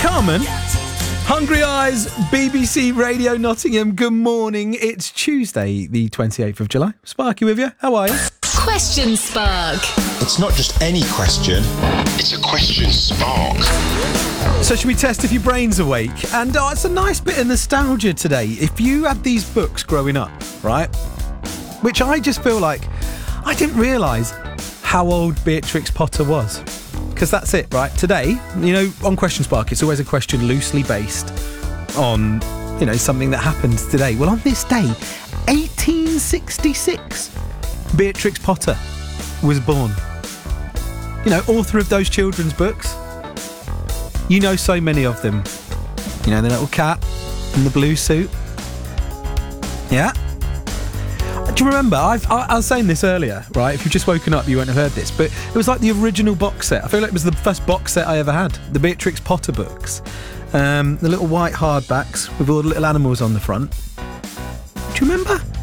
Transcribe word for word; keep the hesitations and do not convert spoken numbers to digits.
Carmen. Hungry Eyes, B B C Radio Nottingham. Good morning. It's Tuesday, the twenty-eighth of July. Sparky with you. How are you? Question Spark. It's not just any question, it's a question spark. So should we test if your brain's awake? And oh, it's a nice bit of nostalgia today. If you had these books growing up, right? Which I just feel like I didn't realise how old Beatrix Potter was. Because that's it, right? Today, you know, on Question Spark, it's always a question loosely based on, you know, something that happened today. Well, on this day, eighteen sixty-six, Beatrix Potter was born. You know, author of those children's books. You know so many of them. You know, the little cat in the blue suit. Yeah? Do you remember? I've, I, I was saying this earlier, right? If you've just woken up, you won't have heard this. But it was like the original box set. I feel like it was the first box set I ever had. The Beatrix Potter books. Um, the little white hardbacks with all the little animals on the front. Do you remember?